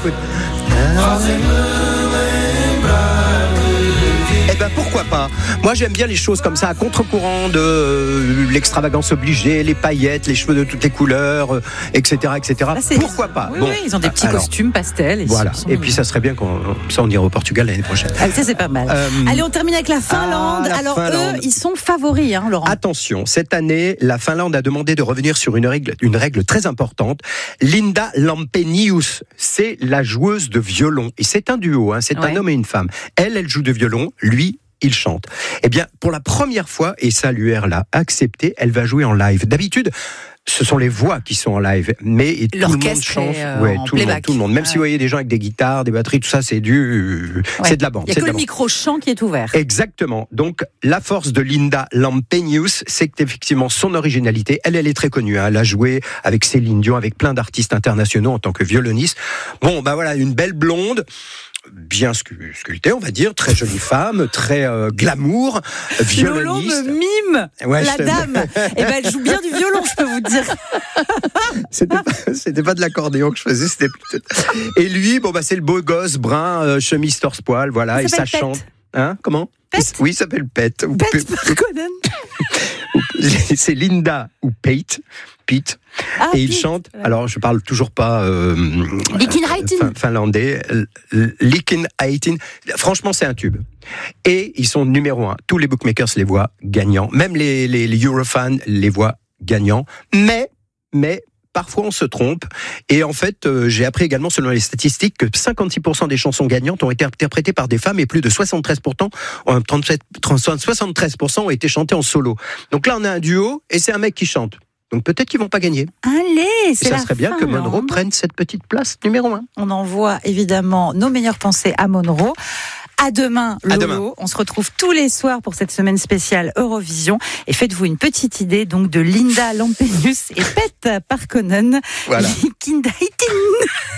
écoute. Eh ben pourquoi pas. Moi j'aime bien les choses comme ça, à contre-courant de l'extravagance obligée, les paillettes, les cheveux de toutes les couleurs, etc. Là, Pourquoi pas. Oui, ils ont des petits costumes pastels. Voilà. Et puis ça serait bien on ira au Portugal l'année prochaine. Ah, ça c'est pas mal. Allez, on termine avec la Finlande. Finlande. Eux, ils sont favoris, Laurent. Attention, cette année, la Finlande a demandé de revenir sur une règle très importante. Linda Lampenius, c'est la joueuse de violon. Et c'est un duo, c'est un homme et une femme. Elle joue de violon, lui, il chante. Eh bien, pour la première fois, et ça l'UR l'a accepté, elle va jouer en live. D'habitude, ce sont les voix qui sont en live, mais tout le monde chante. Tout le monde. Même si vous voyez des gens avec des guitares, des batteries, tout ça, c'est c'est de la bande. Il n'y a que le micro-chant qui est ouvert. Exactement. Donc, la force de Linda Lampenius, c'est qu'effectivement, son originalité, elle est très connue. Elle a joué avec Céline Dion, avec plein d'artistes internationaux en tant que violoniste. Bon, voilà, une belle blonde, bien sculptée, on va dire, très jolie femme, très glamour, violoniste. Lolo me mime, la dame. Elle joue bien du violon, je peux vous dire. C'était pas de l'accordéon que je faisais, c'était plutôt... Et lui, c'est le beau gosse brun, chemise torse-poil, voilà, et ça chante. Comment? Pete. Oui, il s'appelle Pete. Pete Parkkonen. C'est Linda ou Pete. Et il chante, alors je parle toujours pas finlandais, Likenheitin. Franchement, c'est un tube. Et ils sont numéro 1. Tous les bookmakers les voient gagnants. Même les Eurofans les voient gagnants. Mais, parfois on se trompe. Et en fait, j'ai appris également, selon les statistiques, que 56% des chansons gagnantes ont été interprétées par des femmes et plus de 73% ont été chantées en solo. Donc là, on a un duo et c'est un mec qui chante. Donc peut-être qu'ils vont pas gagner. Allez, ça serait bien que Monroe prenne cette petite place numéro 1. On envoie évidemment nos meilleures pensées à Monroe. À demain, Lolo. On se retrouve tous les soirs pour cette semaine spéciale Eurovision. Et faites-vous une petite idée donc de Linda Lampenius et Pete Parkkonen. Voilà.